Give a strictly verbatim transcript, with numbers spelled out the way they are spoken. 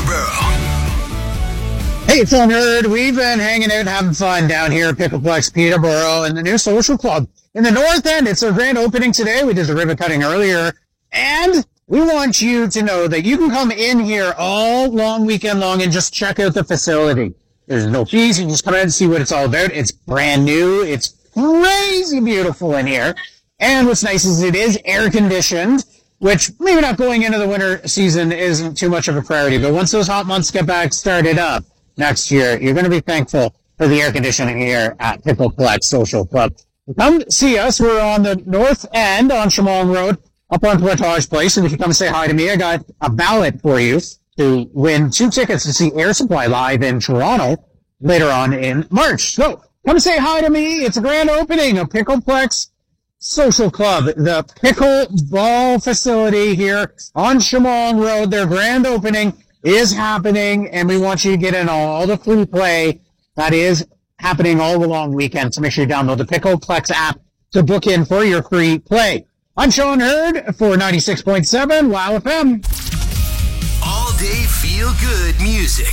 Peterborough. Hey, Film Nerd. We've been hanging out, having fun down here at Pickleplex Peterborough in the new social club. In the North End, it's our grand opening today. We did the ribbon cutting earlier. And we want you to know that you can come in here all long weekend long and just check out the facility. There's no fees. You can just come in and see what it's all about. It's brand new. It's crazy beautiful in here. And what's nice is it is air conditioned, which maybe not going into the winter season isn't too much of a priority. But once those hot months get back started up next year, you're going to be thankful for the air conditioning here at Pickleplex Social Club. Come see us. We're on the North End on Shamong Road, up on Portage Place. And if you come say hi to me, I got a ballot for you to win two tickets to see Air Supply live in Toronto later on in March. So come say hi to me. It's a grand opening of Pickleplex Social Club, the pickleball facility here on Shamong Road. Their grand opening is happening, and we want you to get in all the free play that is happening all the long weekend. So make sure you download the Pickleplex app to book in for your free play. I'm Sean Hurd for ninety-six point seven WOW F M. All day feel good music.